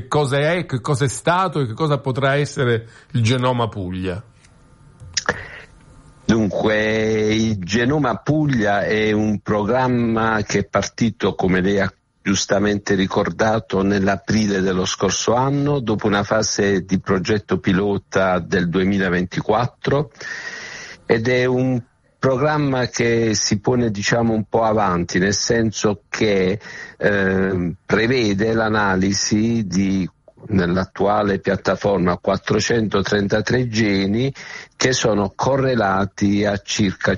cosa è, che cosa è stato e che cosa potrà essere il Genoma Puglia? Dunque, il Genoma Puglia è un programma che è partito, come lei ha giustamente ricordato, nell'aprile dello scorso anno, dopo una fase di progetto pilota del 2024, ed è un programma che si pone, diciamo, un po' avanti, nel senso che prevede l'analisi nell'attuale piattaforma 433 geni che sono correlati a circa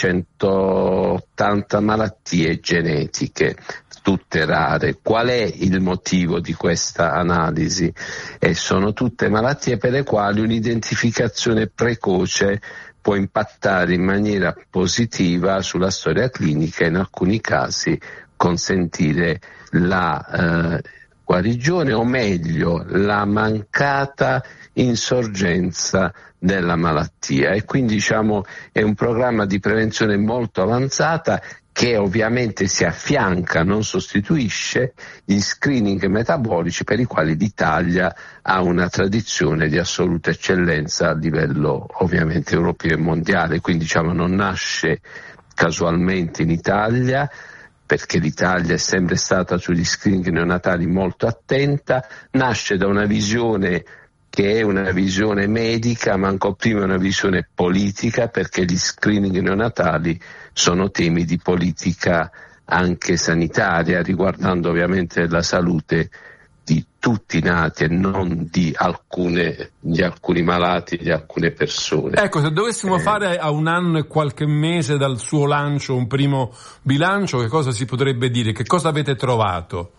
580 malattie genetiche, tutte rare. Qual è il motivo di questa analisi? Sono tutte malattie per le quali un'identificazione precoce può impattare in maniera positiva sulla storia clinica e in alcuni casi consentire la guarigione, o meglio la mancata insorgenza della malattia. E quindi, diciamo, è un programma di prevenzione molto avanzata che ovviamente si affianca, non sostituisce, gli screening metabolici, per i quali l'Italia ha una tradizione di assoluta eccellenza a livello ovviamente europeo e mondiale. Quindi, diciamo, non nasce casualmente in Italia, perché l'Italia è sempre stata sugli screening neonatali molto attenta, nasce da una visione che è una visione medica, ma ancora prima una visione politica, perché gli screening neonatali sono temi di politica anche sanitaria, riguardando ovviamente la salute di tutti i nati e non di alcuni malati, di alcune persone. Ecco, se dovessimo fare a 1 anno e qualche mese dal suo lancio un primo bilancio, che cosa si potrebbe dire? Che cosa avete trovato?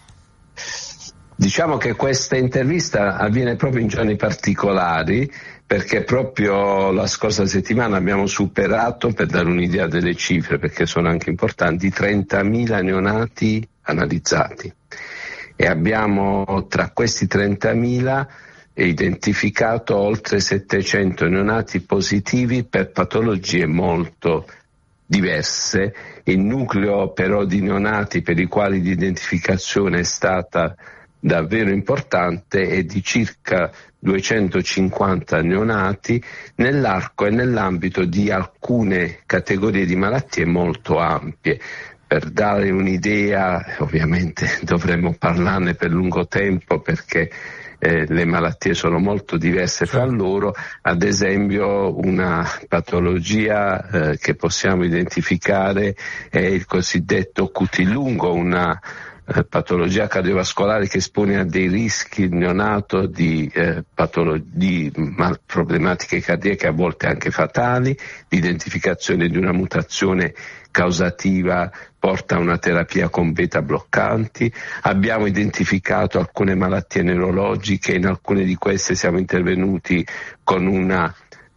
Diciamo che questa intervista avviene proprio in giorni particolari, perché proprio la scorsa settimana abbiamo superato, per dare un'idea delle cifre, perché sono anche importanti, 30.000 neonati analizzati. E abbiamo tra questi 30.000 identificato oltre 700 neonati positivi per patologie molto diverse. Il nucleo però di neonati per i quali l'identificazione è stata davvero importante è di circa 250 neonati nell'arco e nell'ambito di alcune categorie di malattie molto ampie. Per dare un'idea, ovviamente dovremmo parlarne per lungo tempo, perché le malattie sono molto diverse fra loro. Ad esempio, una patologia che possiamo identificare è il cosiddetto cutilungo, una patologia cardiovascolare che espone a dei rischi il neonato di problematiche cardiache, a volte anche fatali. L'identificazione di una mutazione causativa porta a una terapia con beta bloccanti. Abbiamo identificato alcune malattie neurologiche, in alcune di queste siamo intervenuti con una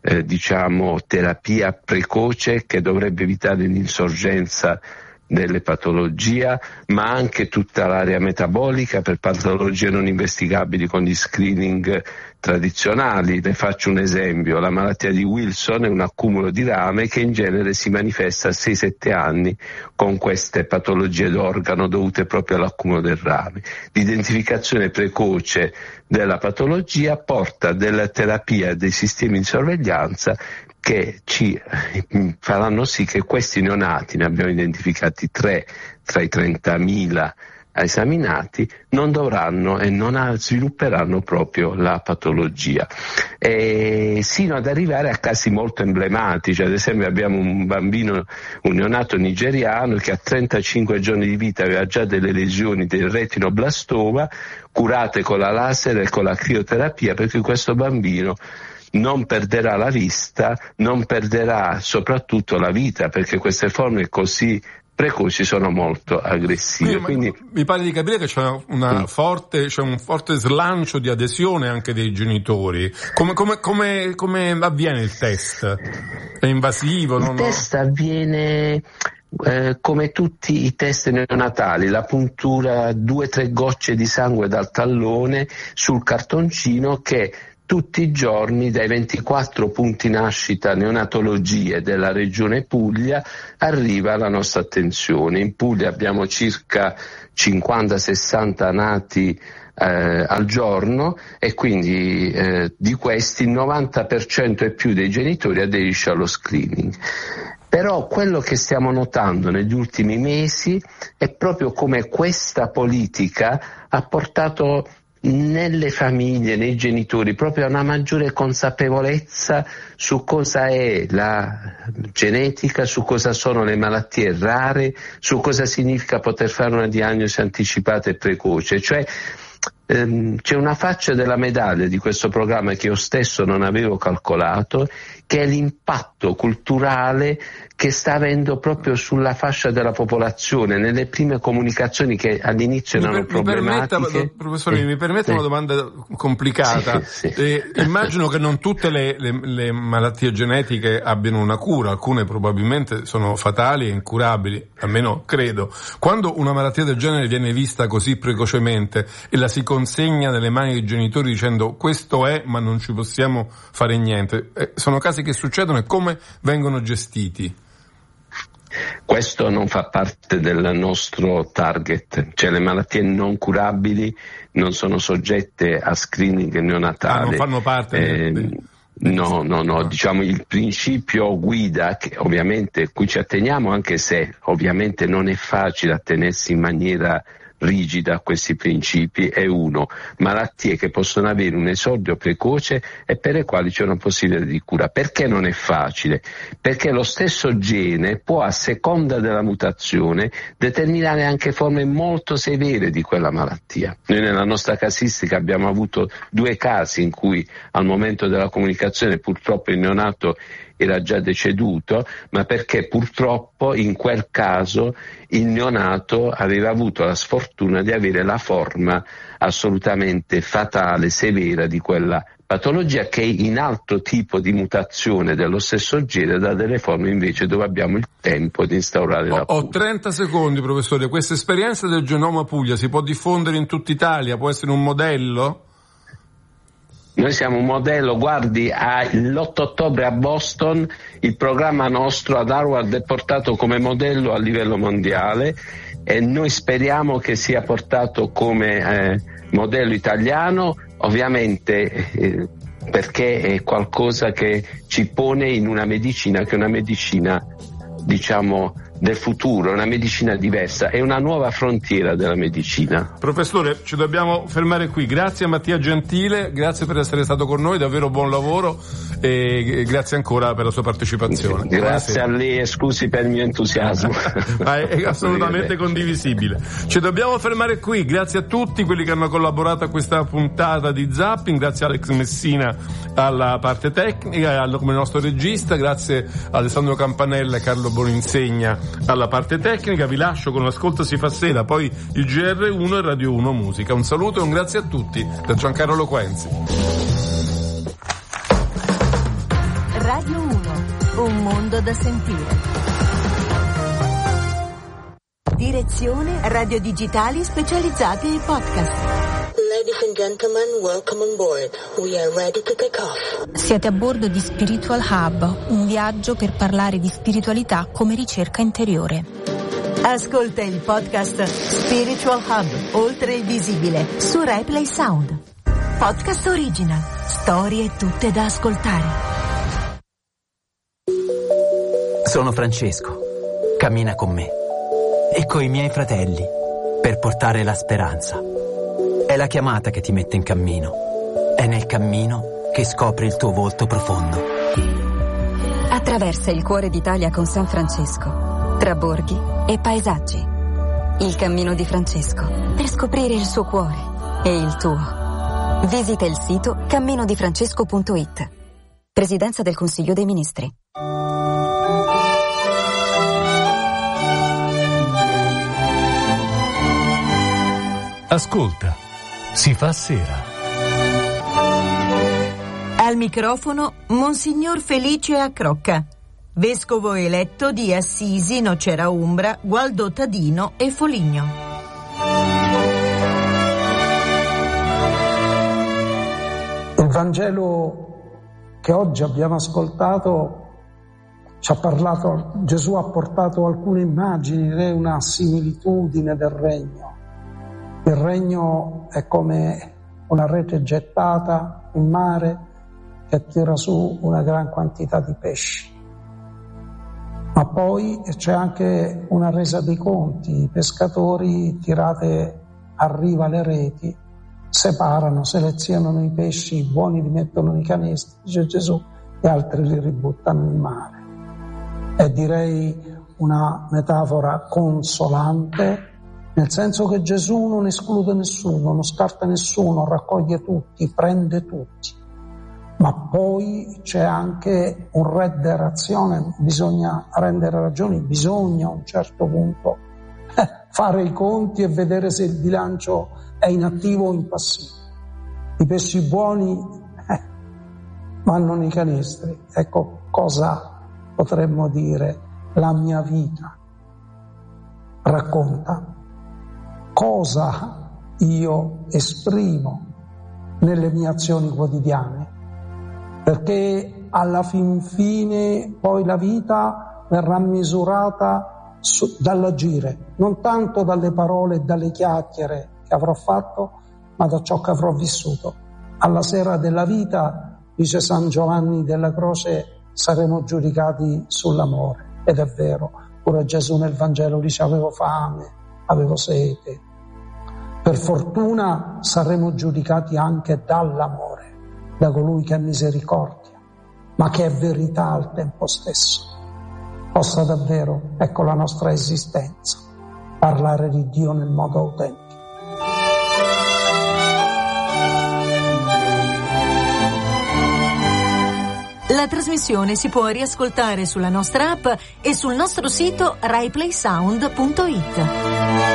terapia precoce che dovrebbe evitare l'insorgenza delle patologie, ma anche tutta l'area metabolica per patologie non investigabili con gli screening tradizionali. Ne faccio un esempio: la malattia di Wilson è un accumulo di rame che in genere si manifesta a 6-7 anni con queste patologie d'organo dovute proprio all'accumulo del rame. L'identificazione precoce della patologia porta della terapia dei sistemi di sorveglianza che ci faranno sì che questi neonati, ne abbiamo identificati 3 tra i 30.000 esaminati, non dovranno e non svilupperanno proprio la patologia, sino ad arrivare a casi molto emblematici. Ad esempio abbiamo un neonato nigeriano che a 35 giorni di vita aveva già delle lesioni del retinoblastoma curate con la laser e con la crioterapia, perché questo bambino non perderà la vista, non perderà soprattutto la vita, perché queste forme così precoci sono molto aggressive. Quindi mi pare di capire che c'è un forte slancio di adesione anche dei genitori. Come avviene il test? È invasivo? Il test avviene come tutti i test neonatali, la puntura 2-3 gocce di sangue dal tallone sul cartoncino che tutti i giorni dai 24 punti nascita neonatologie della regione Puglia arriva alla nostra attenzione. In Puglia abbiamo circa 50-60 nati al giorno, e quindi di questi il 90% e più dei genitori aderisce allo screening. Però quello che stiamo notando negli ultimi mesi è proprio come questa politica ha portato nelle famiglie, nei genitori, proprio a una maggiore consapevolezza su cosa è la genetica, su cosa sono le malattie rare, su cosa significa poter fare una diagnosi anticipata e precoce. Cioè c'è una faccia della medaglia di questo programma che io stesso non avevo calcolato, che è l'impatto culturale che sta avendo proprio sulla fascia della popolazione, nelle prime comunicazioni che all'inizio erano problematiche. Professore, mi permetta una domanda complicata. Immagino che non tutte le malattie genetiche abbiano una cura, alcune probabilmente sono fatali e incurabili, almeno credo. Quando una malattia del genere viene vista così precocemente e la si consegna nelle mani dei genitori dicendo questo è, ma non ci possiamo fare niente, sono casi che succedono, e come vengono gestiti? Questo non fa parte del nostro target, cioè le malattie non curabili non sono soggette a screening neonatale. Non fanno parte No, diciamo il principio guida, che ovviamente cui ci atteniamo, anche se ovviamente non è facile attenersi in maniera rigida a questi principi, è uno: malattie che possono avere un esordio precoce e per le quali c'è una possibilità di cura. Perché non è facile? Perché lo stesso gene può, a seconda della mutazione, determinare anche forme molto severe di quella malattia. Noi nella nostra casistica abbiamo avuto 2 casi in cui al momento della comunicazione purtroppo il neonato era già deceduto, ma perché purtroppo in quel caso il neonato aveva avuto la sfortuna di avere la forma assolutamente fatale, severa di quella patologia, che in altro tipo di mutazione dello stesso gene dà delle forme invece dove abbiamo il tempo di instaurare la cura. Ho 30 secondi, professore. Questa esperienza del genoma Puglia si può diffondere in tutta Italia? Può essere un modello? Noi siamo un modello, guardi, l'8 ottobre a Boston il programma nostro ad Harvard è portato come modello a livello mondiale, e noi speriamo che sia portato come modello italiano, ovviamente perché è qualcosa che ci pone in una medicina che è una medicina, diciamo, del futuro, una medicina diversa, è una nuova frontiera della medicina. Professore, ci dobbiamo fermare qui. Grazie a Mattia Gentile, grazie per essere stato con noi, davvero buon lavoro, e grazie ancora per la sua partecipazione. Grazie a lei e scusi per il mio entusiasmo. È assolutamente condivisibile. Ci dobbiamo fermare qui. Grazie a tutti quelli che hanno collaborato a questa puntata di Zapping, grazie a Alex Messina alla parte tecnica, come nostro regista, grazie a Alessandro Campanella e Carlo Boninsegna alla parte tecnica. Vi lascio con l'Ascolto si fa sera, poi il GR1 e Radio 1 Musica. Un saluto e un grazie a tutti da Giancarlo Quenzi. Radio 1, un mondo da sentire. Direzione Radio Digitali Specializzate e Podcast. Ladies and gentlemen, welcome on board. We are ready to take off. Siete a bordo di Spiritual Hub, un viaggio per parlare di spiritualità come ricerca interiore. Ascolta il podcast Spiritual Hub, oltre il visibile, su Replay Sound. Podcast original, storie tutte da ascoltare. Sono Francesco, cammina con me e coi miei fratelli per portare la speranza. È la chiamata che ti mette in cammino. È nel cammino che scopri il tuo volto profondo. Attraversa il cuore d'Italia con San Francesco, tra borghi e paesaggi. Il cammino di Francesco, per scoprire il suo cuore e il tuo. Visita il sito camminodifrancesco.it. Presidenza del Consiglio dei Ministri. Ascolta, si fa sera. Al microfono Monsignor Felice Accrocca, vescovo eletto di Assisi, Nocera Umbra, Gualdo Tadino e Foligno. Il Vangelo che oggi abbiamo ascoltato ci ha parlato, Gesù ha portato alcune immagini, una similitudine del regno. Il regno è come una rete gettata in mare che tira su una gran quantità di pesci. Ma poi c'è anche una resa dei conti, i pescatori tirate a riva le reti, separano, selezionano i pesci, i buoni li mettono nei canestri, dice Gesù, e altri li ributtano in mare. E direi una metafora consolante, nel senso che Gesù non esclude nessuno, non scarta nessuno, raccoglie tutti, prende tutti. Ma poi c'è anche un rendere azione, bisogna rendere ragioni, bisogna a un certo punto fare i conti e vedere se il bilancio è in attivo o in passivo. I pesci buoni vanno nei canestri. Ecco cosa potremmo dire. La mia vita racconta cosa io esprimo nelle mie azioni quotidiane, perché alla fin fine poi la vita verrà misurata dall'agire, non tanto dalle parole e dalle chiacchiere che avrò fatto, ma da ciò che avrò vissuto. Alla sera della vita, dice San Giovanni della Croce, saremo giudicati sull'amore. Ed è vero, pure Gesù nel Vangelo dice: avevo fame, avevo sete. Per fortuna saremo giudicati anche dall'amore, da colui che è misericordia, ma che è verità al tempo stesso. Possa davvero, ecco la nostra esistenza, parlare di Dio nel modo autentico. La trasmissione si può riascoltare sulla nostra app e sul nostro sito raiplaysound.it.